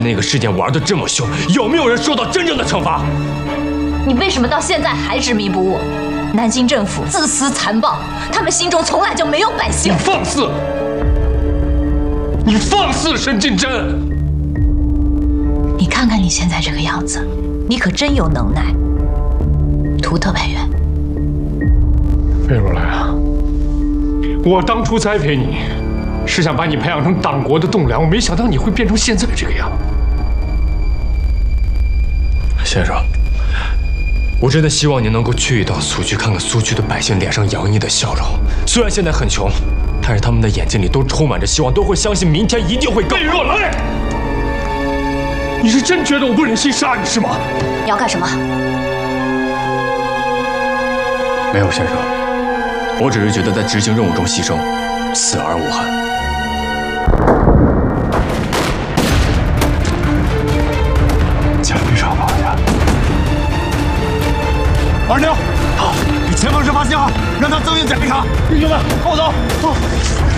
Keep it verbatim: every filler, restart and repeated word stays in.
那个事件玩得这么凶，有没有人受到真正的惩罚？ 你为什么到现在还执迷不悟？南京政府自私残暴，他们心中从来就没有百姓。 你放肆！你放肆，沈近真！ 你看看你现在这个样子，你可真有能耐。图特派员， 魏如来啊，我当初栽培你，是想把你培养成党国的栋梁，我没想到你会变成现在这个样。先生，我真的希望您能够去一趟苏区，看看苏区的百姓脸上洋溢的笑容。虽然现在很穷，但是他们的眼睛里都充满着希望，都会相信明天一定会更。魏若来，你是真觉得我不忍心杀你是吗？ 你要干什么？ 没有，先生，我只是觉得在执行任务中牺牲，死而无憾。 钱没少放下。二牛，好，给前方设发信号，让他增援贾立卡。弟兄们，跟我走，走。